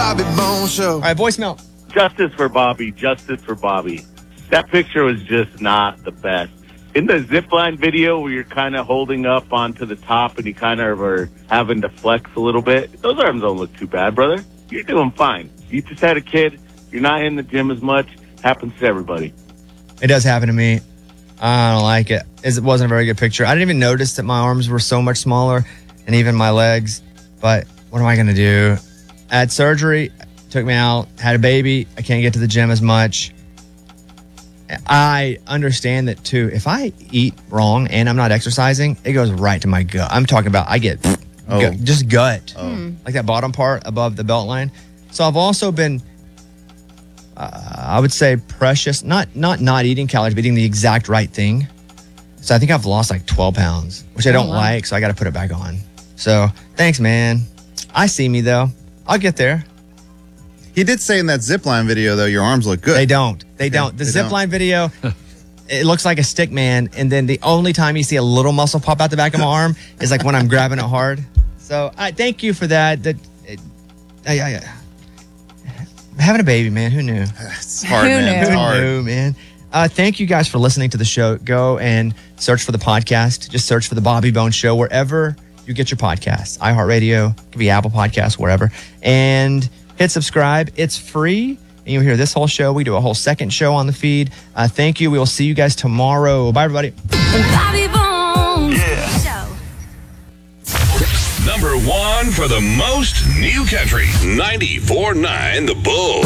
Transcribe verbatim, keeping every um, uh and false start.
Bobby Bone Show. All right, voicemail. Justice for Bobby. Justice for Bobby. That picture was just not the best. In the zipline video where you're kind of holding up onto the top and you kind of are having to flex a little bit, those arms don't look too bad, brother. You're doing fine. You just had a kid. You're not in the gym as much. Happens to everybody. It does happen to me. I don't like it. It wasn't a very good picture. I didn't even notice that my arms were so much smaller and even my legs. But what am I going to do? I had surgery, took me out, had a baby. I can't get to the gym as much. I understand that too. If I eat wrong and I'm not exercising, it goes right to my gut. I'm talking about I get Oh. gut, just gut, Oh. like that bottom part above the belt line. So I've also been, uh, I would say, precious, not not not eating calories, but eating the exact right thing. So I think I've lost like twelve pounds, which I don't wow. like. So I got to put it back on. So thanks, man. I see me though. I'll get there. He did say in that zipline video, though, your arms look good. They don't. They don't. The they zip don't. line video, it looks like a stick man. And then the only time you see a little muscle pop out the back of my arm is like when I'm grabbing it hard. So I thank you for that. That it, I, I, having a baby, man. Who knew? It's hard, Who man. It's knew? Who hard. knew, man? Uh, thank you guys for listening to the show. Go and search for the podcast. Just search for the Bobby Bone Show wherever you get your podcasts. iHeartRadio, could be Apple Podcasts, wherever. And hit subscribe. It's free. And you'll hear this whole show. We do a whole second show on the feed. Uh, thank you. We will see you guys tomorrow. Bye, everybody. Bobby Bones Show. Number one for the most new country. ninety-four point nine The Bull.